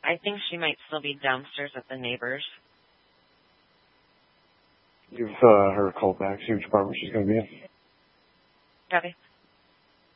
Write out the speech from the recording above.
I think she might still be downstairs at the neighbors. Give her a call back, see which apartment she's going to be in. Copy.